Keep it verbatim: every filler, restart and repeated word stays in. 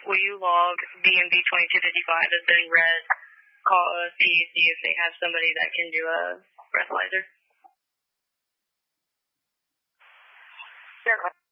will you log B M B twenty-two fifty-five as being red? Call us to see if they have somebody that can do a breathalyzer. Sure.